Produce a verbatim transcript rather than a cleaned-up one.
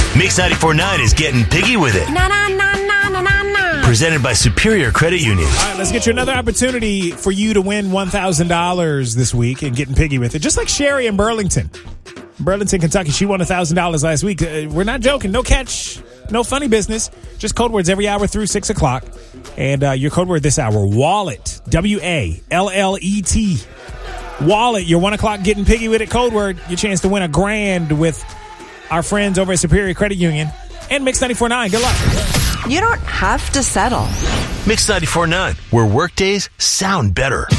Mix ninety-four point nine is getting piggy with it. Na, na, na, na, na, na, na. Presented by Superior Credit Union. All right, let's get you another opportunity for you to win one thousand dollars this week and getting piggy with it. Just like Sherry in Burlington. Burlington, Kentucky. She won one thousand dollars last week. Uh, we're not joking. No catch. No funny business. Just code words every hour through six o'clock. And uh, your code word this hour, wallet. W A L L E T. Wallet. Your one o'clock getting piggy with it code word. Your chance to win a grand with our friends over at Superior Credit Union and Mix ninety-four point nine. Good luck. You don't have to settle. Mix ninety-four point nine, where workdays sound better.